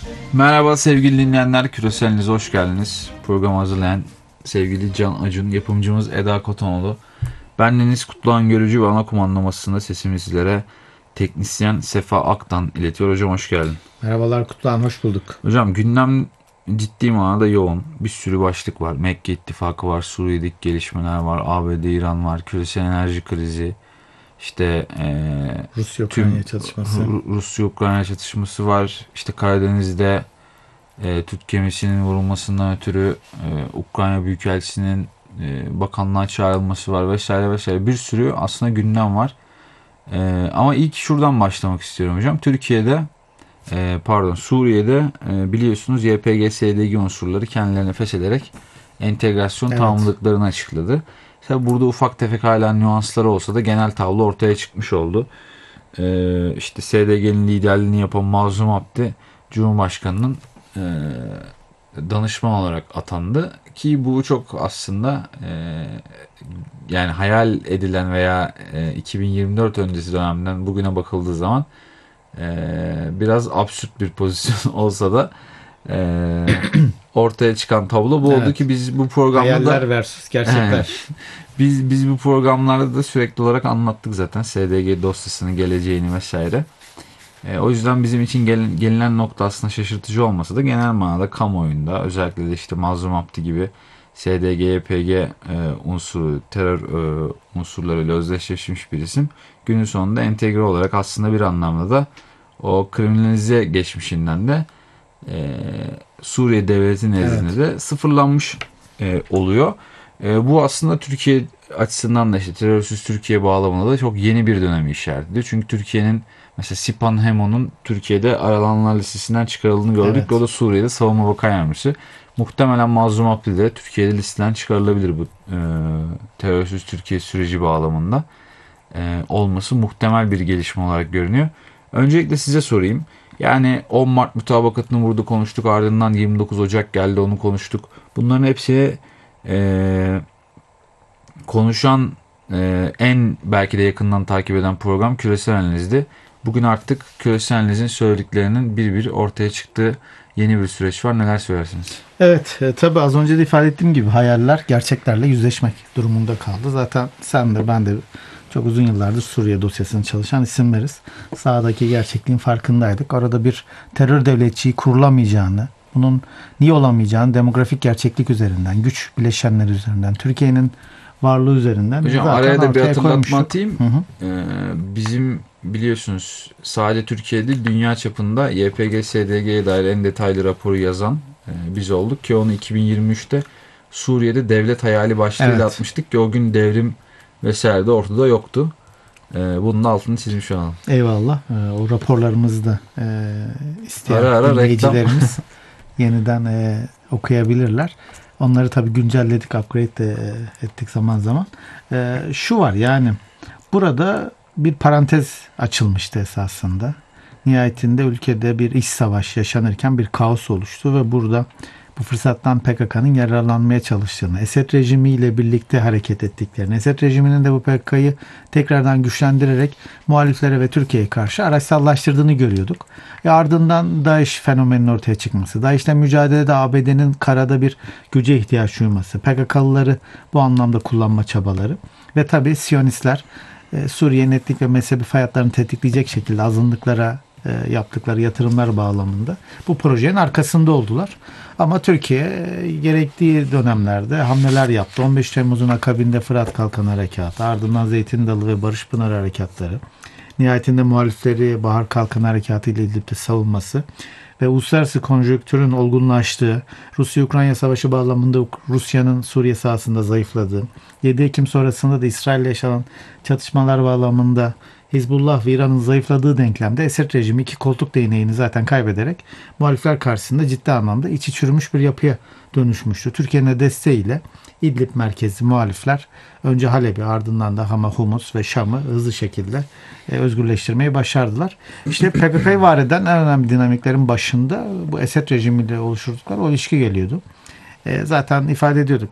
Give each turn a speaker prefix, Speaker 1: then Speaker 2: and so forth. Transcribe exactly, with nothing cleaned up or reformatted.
Speaker 1: Merhaba sevgili dinleyenler, Küreselinize hoş geldiniz. Programı hazırlayan sevgili Can Acun, yapımcımız Eda Kotonoğlu. Ben Deniz Kutluhan Görücü ve ana kumandamasında sesimi sizlere teknisyen Sefa Aktan iletiyor. Hocam hoş geldin.
Speaker 2: Merhabalar Kutluhan, hoş bulduk.
Speaker 1: Hocam gündem ciddi manada yoğun. Bir sürü başlık var. Mekke İttifakı var, Suriye'deki gelişmeler var, A B D İran var, küresel enerji krizi. İşte eee
Speaker 2: Rusya-Ukrayna
Speaker 1: tüm
Speaker 2: çatışması.
Speaker 1: Rusya-Ukrayna çatışması var. İşte Karadeniz'de e, Türk gemisinin vurulmasından ötürü e, Ukrayna Büyükelçisi'nin e, bakanlığa çağrılması var vesaire vesaire. Bir sürü aslında gündem var. E, ama ilk şuradan başlamak istiyorum hocam. Türkiye'de e, pardon Suriye'de e, biliyorsunuz Y P G S D G unsurları kendilerini feshederek entegrasyon
Speaker 2: Evet.
Speaker 1: tamamladıklarını açıkladı. Tabi burada ufak tefek hala nüansları olsa da genel tablo ortaya çıkmış oldu. E, işte S D G'nin liderliğini yapan Mazlum Abdi Cumhurbaşkanı'nın e, danışman olarak atandı ki bu çok aslında e, yani hayal edilen veya e, iki bin yirmi dört öncesi dönemden bugüne bakıldığı zaman e, biraz absürt bir pozisyon olsa da e, ortaya çıkan tablo bu oldu
Speaker 2: Evet.
Speaker 1: ki biz bu programda
Speaker 2: Hayaller
Speaker 1: da
Speaker 2: versus gerçekler.
Speaker 1: biz biz bu programlarda da sürekli olarak anlattık zaten S D G dosyasının geleceğini vesaire. E, o yüzden bizim için gel, gelinen nokta aslında şaşırtıcı olmasa da genel manada kamuoyunda özellikle de işte Mazlum Abdi gibi S D G, Y P G e, unsuru, terör e, unsurlarıyla özdeşleşmiş bir isim günün sonunda entegre olarak aslında bir anlamda da o kriminalize geçmişinden de e, Suriye devleti nezdinde
Speaker 2: Evet.
Speaker 1: de sıfırlanmış e, oluyor. E, bu aslında Türkiye açısından da işte terörsüz Türkiye bağlamında da çok yeni bir dönemi işaret ediyor. Çünkü Türkiye'nin mesela Sipan Hemo'nun Türkiye'de aralananlar listesinden çıkarıldığını gördük.
Speaker 2: Evet.
Speaker 1: O da Suriye'de Savunma Bakan Yardımcısı. Muhtemelen Mazlum Abdi de Türkiye'de listeden çıkarılabilir bu e, terörsüz Türkiye süreci bağlamında. E, olması muhtemel bir gelişme olarak görünüyor. Öncelikle size sorayım. Yani on Mart mutabakatını burada konuştuk. Ardından yirmi dokuz Ocak geldi, onu konuştuk. Bunların hepsini e, konuşan e, en belki de yakından takip eden program Küresel Analiz'di. Bugün artık Küresel Analiz'in söylediklerinin bir bir ortaya çıktığı yeni bir süreç var. Neler söylersiniz?
Speaker 2: Evet, e, tabii az önce de ifade ettiğim gibi hayaller gerçeklerle yüzleşmek durumunda kaldı. Zaten sen de ben de çok uzun yıllardır Suriye dosyasını çalışan isimleriz. Sahadaki gerçekliğin farkındaydık. Orada bir terör devletçiyi kurulamayacağını, bunun niye olamayacağını demografik gerçeklik üzerinden, güç bileşenleri üzerinden, Türkiye'nin varlığı üzerinden
Speaker 1: Hocam
Speaker 2: zaten
Speaker 1: araya da bir
Speaker 2: ortaya
Speaker 1: hatırlatma
Speaker 2: koymuştuk.
Speaker 1: atayım.
Speaker 2: Hı hı.
Speaker 1: Ee, bizim biliyorsunuz sadece Türkiye değil dünya çapında Y P G S D G'ye dair en detaylı raporu yazan e, biz olduk ki onu iki bin yirmi üçte Suriye'de devlet hayali başlığıyla
Speaker 2: Evet.
Speaker 1: atmıştık ki o gün devrim vesaire de ortada yoktu. Ee, bunun da altını çizmiş olalım.
Speaker 2: Eyvallah. Ee, o raporlarımızı da e, isteyen
Speaker 1: Ara ara
Speaker 2: dinleyicilerimiz yeniden e, okuyabilirler. Onları tabii güncelledik, upgrade de e, ettik zaman zaman. E, şu var yani burada bir parantez açılmıştı esasında. Nihayetinde ülkede bir iç savaş yaşanırken bir kaos oluştu ve burada bu fırsattan P K K'nın yararlanmaya çalıştığını, Esed rejimiyle birlikte hareket ettiklerini, Esed rejiminin de bu P K K'yı tekrardan güçlendirerek muhaliflere ve Türkiye'ye karşı araçsallaştırdığını görüyorduk. E ardından DAEŞ fenomeninin ortaya çıkması, DAEŞ'le mücadelede A B D'nin karada bir güce ihtiyaç duyması, P K K'lıları bu anlamda kullanma çabaları ve tabii Siyonistler e, Suriye'nin etnik ve mezhebi hayatlarını tetikleyecek şekilde azınlıklara e, yaptıkları yatırımlar bağlamında bu projenin arkasında oldular. Ama Türkiye e, gerektiği dönemlerde hamleler yaptı. on beş Temmuz'un akabinde Fırat Kalkan Harekatı, ardından Zeytin Dalı ve Barış Pınar Harekatları, nihayetinde muhalifleri Bahar Kalkan Harekatı ile İdlib'de savunması ve uluslararası konjonktürün olgunlaştığı, Rusya-Ukrayna savaşı bağlamında Rusya'nın Suriye sahasında zayıfladığı, yedi Ekim sonrasında da İsrail'le yaşanan çatışmalar bağlamında Hizbullah ve İran'ın zayıfladığı denklemde Esed rejimi iki koltuk değneğini zaten kaybederek muhalifler karşısında ciddi anlamda içi çürümüş bir yapıya dönüşmüştü. Türkiye'nin desteğiyle İdlib merkezli muhalifler önce Halep'i ardından da Hama, Humus ve Şam'ı hızlı şekilde e, özgürleştirmeyi başardılar. İşte P K K'yı var eden en önemli dinamiklerin başında bu Esed rejimiyle oluşturdukları o ilişki geliyordu. E, zaten ifade ediyorduk.